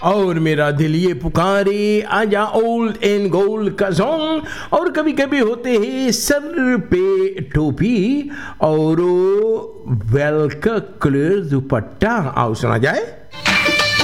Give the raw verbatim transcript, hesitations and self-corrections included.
और मेरा दिल ये पुकारे आजा ओल्ड एंड गोल्ड का सॉन्ग। और कभी कभी होते हैं सर पे टोपी और वेल का क्लियर दुपट्टा। आओ सुना जाए।